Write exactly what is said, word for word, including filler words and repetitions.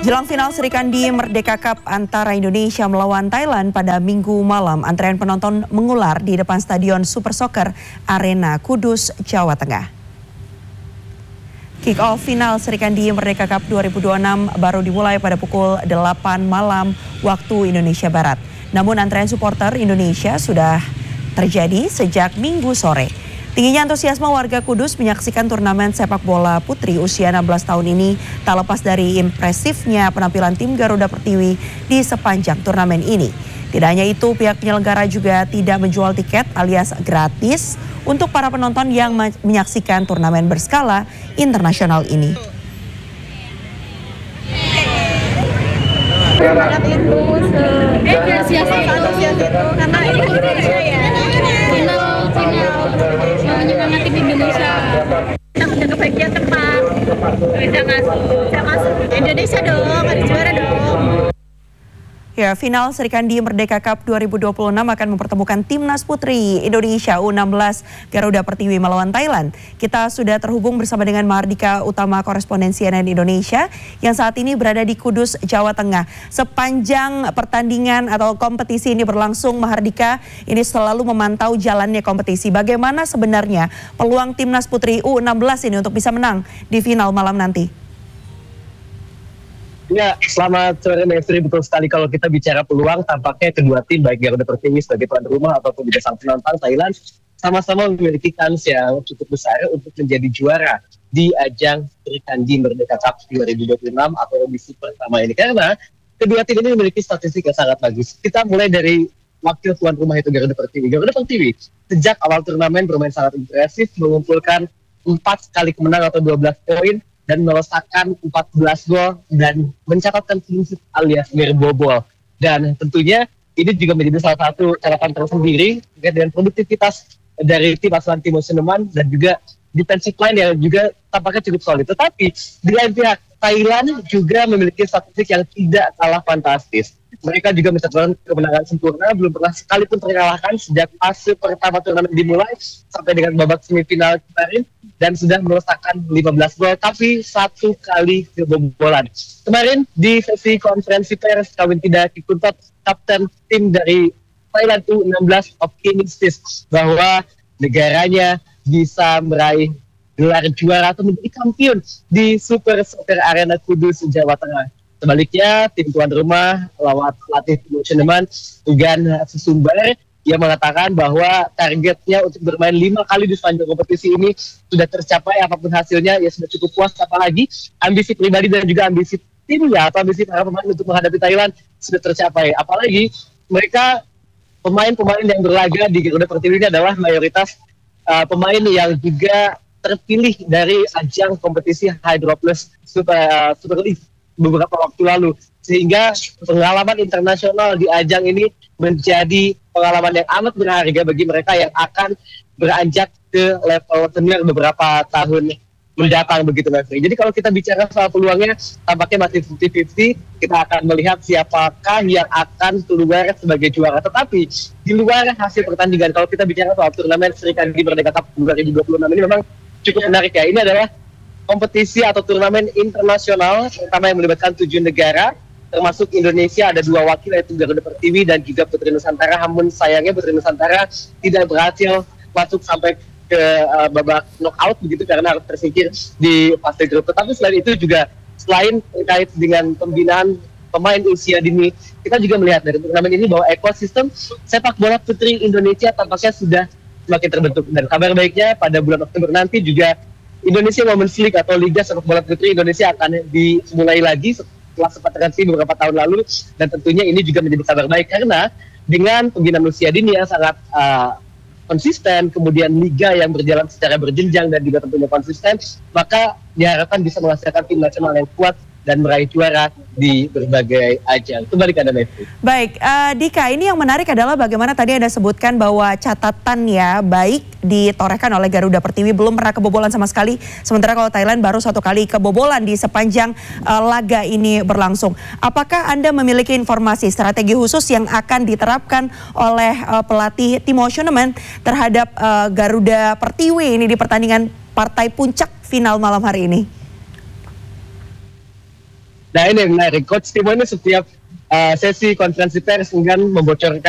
Jelang final Sri Kandi Merdeka Cup antara Indonesia melawan Thailand pada Minggu malam, antrean penonton mengular di depan Stadion Super Soccer Arena Kudus, Jawa Tengah. Kick-off final Sri Kandi Merdeka Cup dua ribu dua puluh enam baru dimulai pada pukul delapan malam waktu Indonesia Barat. Namun antrean supporter Indonesia sudah terjadi sejak Minggu sore. Tingginya antusiasme warga Kudus menyaksikan turnamen sepak bola putri usia enam belas tahun ini tak lepas dari impresifnya penampilan tim Garuda Pertiwi di sepanjang turnamen ini. Tidak hanya itu, pihak penyelenggara juga tidak menjual tiket alias gratis untuk para penonton yang menyaksikan turnamen berskala internasional ini. Semangat itu, antusias itu, karena ini Indonesia ya, final final menyemangati Indonesia. Kita udah kebagian tempat, bisa masuk, bisa masuk Indonesia dong, harus juara dong. Ya, final Sri Kandi Merdeka Cup dua ribu dua puluh enam akan mempertemukan Timnas Putri Indonesia U enam belas Garuda Pertiwi melawan Thailand. Kita sudah terhubung bersama dengan Mahardika Utama, koresponden C N N Indonesia yang saat ini berada di Kudus, Jawa Tengah. Sepanjang pertandingan atau kompetisi ini berlangsung, Mahardika, ini selalu memantau jalannya kompetisi. Bagaimana sebenarnya peluang Timnas Putri U enam belas ini untuk bisa menang di final malam nanti? Ya, selamat sore Mevri. Betul sekali, kalau kita bicara peluang, tampaknya kedua tim baik Garuda Pertiwi sebagai tuan rumah ataupun juga sang penantang Thailand sama-sama memiliki kans yang cukup besar untuk menjadi juara di ajang Sri Kandi Merdeka Cup dua ribu dua puluh enam atau edisi pertama ini, karena kedua tim ini memiliki statistik yang sangat bagus. Kita mulai dari wakil tuan rumah itu Garuda Pertiwi. Garuda Pertiwi sejak awal turnamen bermain sangat impresif, mengumpulkan empat kali kemenangan atau dua belas poin dan melesakkan empat belas gol dan mencatatkan clean sheet alias ngerbobol. Dan tentunya ini juga menjadi salah satu catatan tersendiri dengan produktivitas dari tim asuhan Timo Tieneman dan juga defensive line yang juga tampaknya cukup solid. Tetapi di lain pihak, Thailand juga memiliki statistik yang tidak kalah fantastis. Mereka juga mencatatkan kemenangan sempurna, belum pernah sekalipun terkalahkan sejak fase pertama turnamen dimulai sampai dengan babak semifinal kemarin, dan sudah melesakkan lima belas gol tapi satu kali kebobolan. Kemarin di sesi konferensi pers, Kawin Tidak Kikuntot, kapten tim dari Thailand U enam belas, optimistis bahwa negaranya bisa meraih gelar juara atau menjadi kampion di Super Soccer Arena Kudus, Jawa Tengah. Sebaliknya, tim tuan rumah lewat pelatih Timo Tieneman, Tugan Sesumbar, yang mengatakan bahwa targetnya untuk bermain lima kali di sepanjang kompetisi ini sudah tercapai, apapun hasilnya ya sudah cukup puas. Apalagi ambisi pribadi dan juga ambisi timnya atau ambisi para pemain untuk menghadapi Thailand sudah tercapai. Apalagi mereka pemain-pemain yang berlaga di Garuda Pertiwi ini adalah mayoritas uh, pemain yang juga terpilih dari ajang kompetisi Hydro Plus Super, uh, Super League beberapa waktu lalu, sehingga pengalaman internasional di ajang ini menjadi pengalaman yang amat berharga bagi mereka yang akan beranjak ke level senior beberapa tahun mendatang, begitu Mevri. Jadi kalau kita bicara soal peluangnya, tampaknya masih lima puluh lima puluh. Kita akan melihat siapakah yang akan keluar sebagai juara. Tetapi di luar hasil pertandingan, kalau kita bicara soal turnamen Sri Kandi Merdeka Cup dua ribu dua puluh enam ini memang cukup menarik ya. Ini adalah kompetisi atau turnamen internasional pertama yang melibatkan tujuh negara, termasuk Indonesia. Ada dua wakil, yaitu Garuda Pertiwi dan juga Putri Nusantara. Namun sayangnya Putri Nusantara tidak berhasil masuk sampai ke uh, babak knockout begitu karena harus tersingkir di fase grup. Tetapi selain itu juga, selain terkait dengan pembinaan pemain usia dini, kita juga melihat dari turnamen ini bahwa ekosistem sepak bola putri Indonesia tampaknya sudah semakin terbentuk. Dan kabar baiknya, pada bulan Oktober nanti juga Indonesia Women's League atau Liga Sepak Bola Putri Indonesia akan dimulai lagi setelah sempat terhenti beberapa tahun lalu, dan tentunya ini juga menjadi kabar baik karena dengan pembinaan usia dini yang sangat uh, konsisten, kemudian liga yang berjalan secara berjenjang dan juga tentunya konsisten, maka diharapkan bisa menghasilkan tim nasional yang kuat dan meraih juara di berbagai ajang. Kembali ke Anda, Mevri. Baik, uh, Dika, ini yang menarik adalah bagaimana tadi Anda sebutkan bahwa catatan ya baik ditorehkan oleh Garuda Pertiwi, belum pernah kebobolan sama sekali. Sementara kalau Thailand baru satu kali kebobolan di sepanjang uh, laga ini berlangsung. Apakah Anda memiliki informasi strategi khusus yang akan diterapkan oleh uh, pelatih Timo Tieneman terhadap uh, Garuda Pertiwi ini di pertandingan partai puncak final malam hari ini? Nah ini yang menarik, Coach Timo ini setiap uh, sesi konferensi pers enggan membocorkan